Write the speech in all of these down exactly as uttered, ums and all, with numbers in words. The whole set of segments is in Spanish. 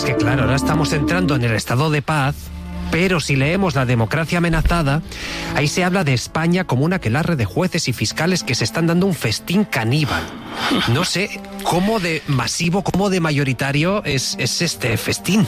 que claro, ahora estamos entrando en el estado de paz, pero si leemos La democracia amenazada, ahí se habla de España como un aquelarre de jueces y fiscales que se están dando un festín caníbal. No sé cómo de masivo, cómo de mayoritario es, es este festín.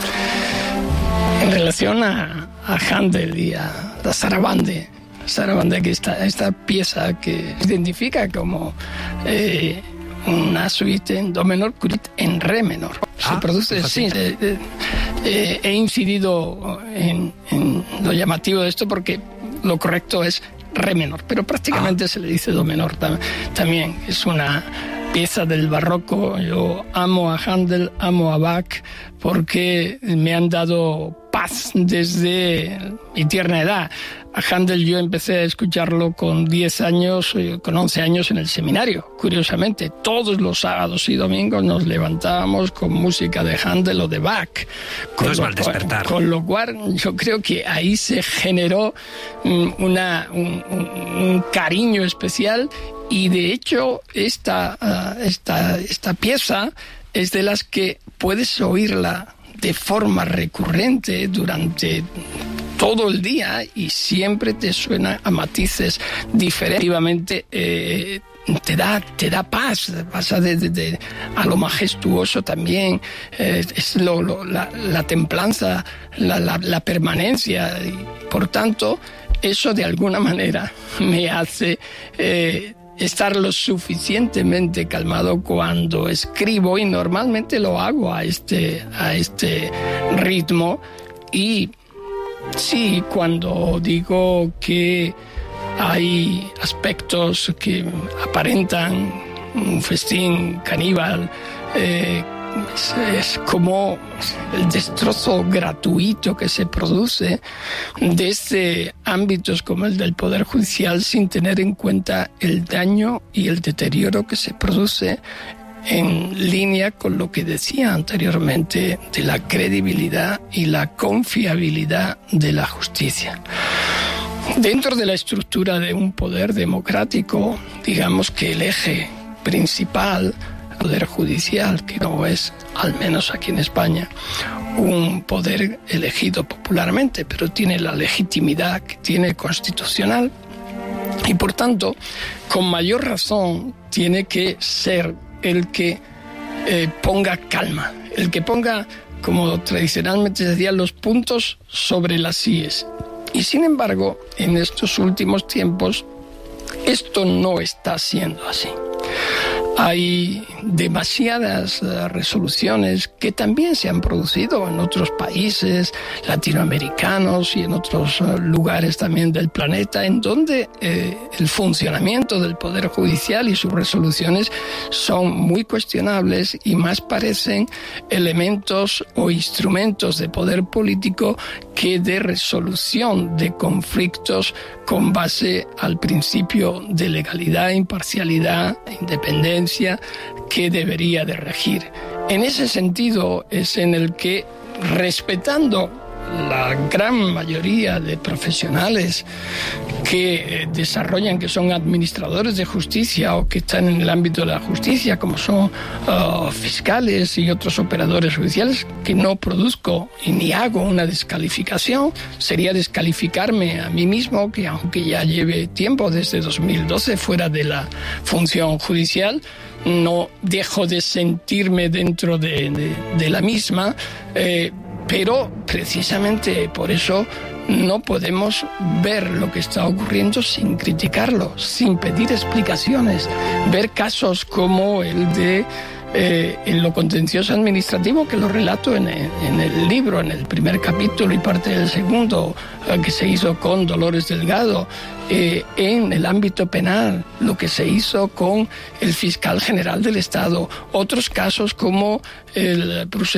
En relación a, a Händel y a la Sarabande, Sarabande, que esta, esta pieza que se identifica como eh, una suite en do menor, curit en re menor. Se ah, produce, sí, eh, eh, eh, he incidido en, en lo llamativo de esto porque lo correcto es re menor, pero prácticamente ah. se le dice do menor tam, también. Es una pieza del barroco. Yo amo a Händel, amo a Bach, porque me han dado paz desde mi tierna edad. A Händel yo empecé a escucharlo con diez años, con once años en el seminario. Curiosamente, todos los sábados y domingos nos levantábamos con música de Händel o de Bach. Con no es mal despertar. Con lo cual, yo creo que ahí se generó una, un, un, un cariño especial, y de hecho esta, uh, esta, esta pieza es de las que puedes oírla de forma recurrente durante todo el día y siempre te suena a matices diferentes. Eh, te da te da paz, pasa de, de, de, a lo majestuoso también, eh, es lo, lo, la, la templanza, la, la, la permanencia, y por tanto eso de alguna manera me hace eh, estar lo suficientemente calmado cuando escribo, y normalmente lo hago a este, a este ritmo. Y sí, cuando digo que hay aspectos que aparentan un festín caníbal, eh, es, es como el destrozo gratuito que se produce desde ámbitos como el del Poder Judicial, sin tener en cuenta el daño y el deterioro que se produce, en línea con lo que decía anteriormente de la credibilidad y la confiabilidad de la justicia. Dentro de la estructura de un poder democrático, digamos que el eje principal, Poder Judicial, que no es, al menos aquí en España, un poder elegido popularmente, pero tiene la legitimidad que tiene constitucional, y por tanto, con mayor razón, tiene que ser el que eh, ponga calma, el que ponga, como tradicionalmente se decía, los puntos sobre las íes. Y sin embargo, en estos últimos tiempos, esto no está siendo así. Hay demasiadas uh, resoluciones que también se han producido en otros países latinoamericanos y en otros uh, lugares también del planeta, en donde eh, el funcionamiento del Poder Judicial y sus resoluciones son muy cuestionables y más parecen elementos o instrumentos de poder político que de resolución de conflictos con base al principio de legalidad, imparcialidad, independencia que debería de regir. En ese sentido es en el que, respetando la gran mayoría de profesionales que desarrollan, que son administradores de justicia o que están en el ámbito de la justicia, como son uh, fiscales y otros operadores judiciales, que no produzco y ni hago una descalificación, sería descalificarme a mí mismo, que aunque ya lleve tiempo, desde dos mil doce, fuera de la función judicial, no dejo de sentirme dentro de, de, de la misma, eh, pero precisamente por eso no podemos ver lo que está ocurriendo sin criticarlo, sin pedir explicaciones. Ver casos como el de eh, en lo contencioso administrativo, que lo relato en el, en el libro, en el primer capítulo y parte del segundo, eh, que se hizo con Dolores Delgado. Eh, en el ámbito penal, lo que se hizo con el fiscal general del Estado. Otros casos como el